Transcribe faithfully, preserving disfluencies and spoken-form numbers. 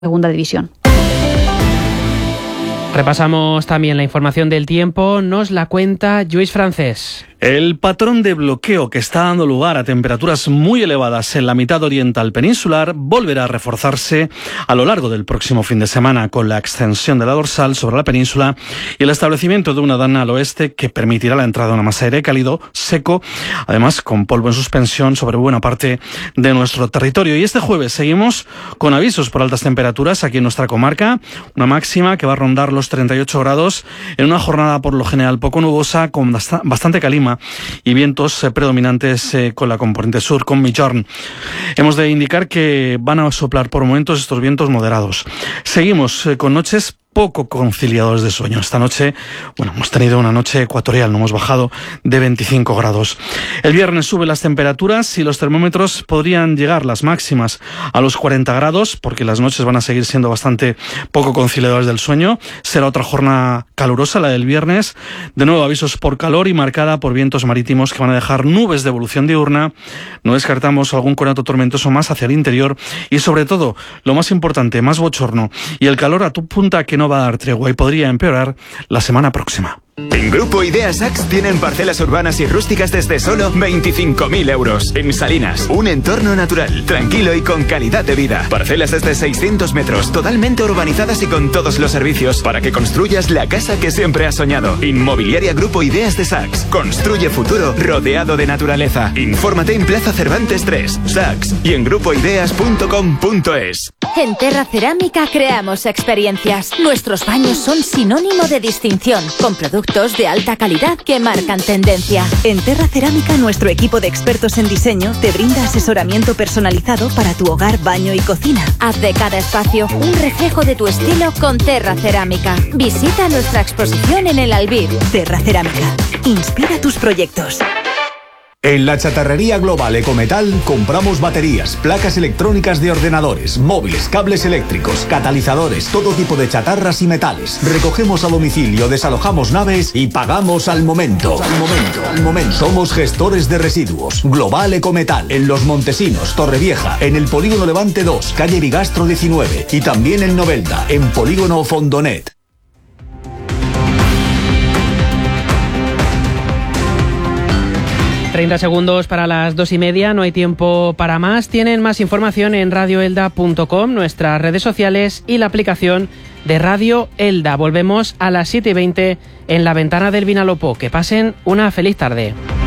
Segunda División. Repasamos también la información del tiempo, nos la cuenta Lluís Francés. El patrón de bloqueo que está dando lugar a temperaturas muy elevadas en la mitad oriental peninsular volverá a reforzarse a lo largo del próximo fin de semana, con la extensión de la dorsal sobre la península y el establecimiento de una dana al oeste que permitirá la entrada de una masa de aire cálido, seco, además con polvo en suspensión sobre buena parte de nuestro territorio. Y este jueves seguimos con avisos por altas temperaturas aquí en nuestra comarca, una máxima que va a rondar los treinta y ocho grados en una jornada por lo general poco nubosa, con bastante calima y vientos eh, predominantes eh, con la componente sur, con Migjorn. Hemos de indicar que van a soplar por momentos estos vientos moderados. Seguimos eh, con noches poco conciliadores de sueño. Esta noche, bueno, hemos tenido una noche ecuatorial, no hemos bajado de veinticinco grados. El viernes suben las temperaturas y los termómetros podrían llegar las máximas a los cuarenta grados, porque las noches van a seguir siendo bastante poco conciliadores del sueño. Será otra jornada calurosa, la del viernes. De nuevo, avisos por calor y marcada por vientos marítimos que van a dejar nubes de evolución diurna. No descartamos algún conato tormentoso más hacia el interior y, sobre todo, lo más importante, más bochorno y el calor a tu punta que no va a dar tregua y podría empeorar la semana próxima. En Grupo Idea Sax tienen parcelas urbanas y rústicas desde solo veinticinco mil euros. En Salinas, un entorno natural, tranquilo y con calidad de vida. Parcelas desde seiscientos metros, totalmente urbanizadas y con todos los servicios para que construyas la casa que siempre has soñado. Inmobiliaria Grupo Ideas de Sax. Construye futuro rodeado de naturaleza. Infórmate en Plaza Cervantes tres, Sax, y en grupo ideas punto com punto es. En Terra Cerámica creamos experiencias. Nuestros baños son sinónimo de distinción, con productos de alta calidad que marcan tendencia. En Terra Cerámica, nuestro equipo de expertos en diseño te brinda asesoramiento personalizado para tu hogar, baño y cocina. Haz de cada espacio un reflejo de tu estilo con Terra Cerámica. Visita nuestra exposición en el Albir. Terra Cerámica. Inspira tus proyectos. En la chatarrería global Ecometal compramos baterías, placas electrónicas de ordenadores, móviles, cables eléctricos, catalizadores, todo tipo de chatarras y metales. Recogemos a domicilio, desalojamos naves y pagamos al momento. Al momento, al momento. Somos gestores de residuos. Global Ecometal, en Los Montesinos, Torrevieja, en el Polígono Levante dos, calle Bigastro diecinueve y también en Novelda, en Polígono Fondonet. treinta segundos para las dos y media, no hay tiempo para más. Tienen más información en radio elda punto com, nuestras redes sociales y la aplicación de Radio Elda. Volvemos a las siete y veinte en la ventana del Vinalopó. Que pasen una feliz tarde.